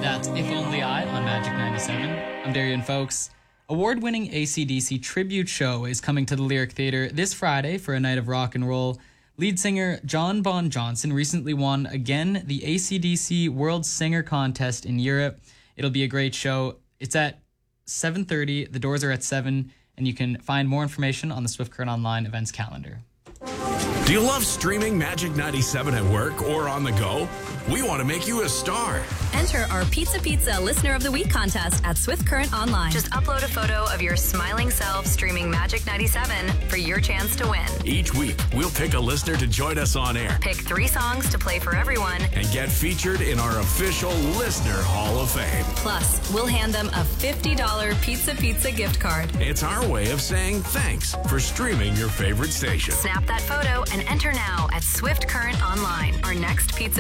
That's If Only I on Magic 97. I'm Darian Folks. Award-winning AC/DC tribute show is coming to the Lyric Theater this Friday for a night of rock and roll. Lead singer Jon Bon Johnson recently won again the AC/DC World Singer Contest in Europe. It'll be a great show. It's at 7:30. The doors are at 7, and you can find more information on the Swift Current Online events calendar. Do you love streaming Magic 97 at work or on the go? We want to make you a star. Enter our Pizza Listener of the Week contest at Swift Current Online. Just upload a photo of your smiling self streaming Magic 97 for your chance to win. Each week, we'll pick a listener to join us on air. Pick 3 songs to play for everyone. And get featured in our official Listener Hall of Fame. Plus, we'll hand them a $50 Pizza gift card. It's our way of saying thanks for streaming your favorite station. Snap that photo and enter now at Swift Current Online. Our next Pizza